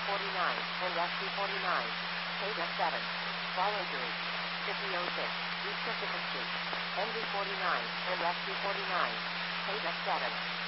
49 and SC49. KF7. Fall injury. 5006. East Pacific Street. NV49 and SC49. KF7.